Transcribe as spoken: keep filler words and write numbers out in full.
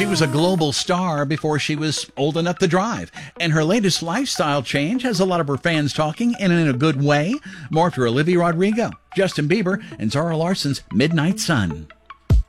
She was a global star before she was old enough to drive, and her latest lifestyle change has a lot of her fans talking, and in a good way. More for Olivia Rodrigo, Justin Bieber, and Zara Larson's Midnight Sun.